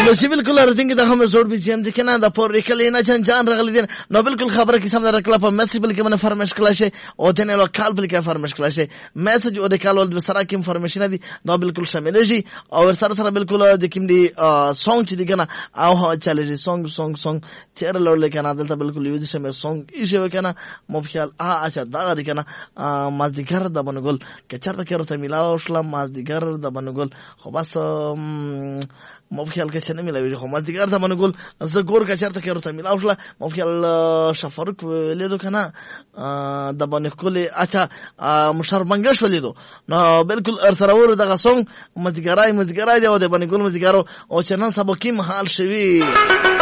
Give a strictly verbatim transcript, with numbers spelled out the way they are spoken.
نو چې بالکل راځي دا هم زوړ به چې کنه دا پور کله نه جان جان رغلی دي نو بالکل خبره کې سم درکلا په میسج بل کې منه فرمایش کړل شي او ته نه کال بل کې فرمایش کړل شي میسج او د کال ول سره کې انفارمیشن دي نو بالکل شامل شي او سره سره بالکل د کوم دي سونګ چې دي کنه او چالي سونګ سونګ سونګ چیر لول کنه دلته بالکل یو دي شمه سونګ ایشه کنه مو خیال ا اچھا دا دي کنه مازدیګر د بنګول کچر د کړه ته ملاو شلم مازدیګر د بنګول خو بس مو خیال کې څنګه ملاوي خو مازدیګر ته بنګول زه ګور کچر ته کړه ته ملاو شله مو خیال شفرک لیدو کنه د بنګول اچھا مشر منګش ولیدو نو بالکل ار سره ور دغه سونګ مازدیګرای مازدیګرای دی او د بنګول مازدیګرو او چې نن سبا کې محل شوی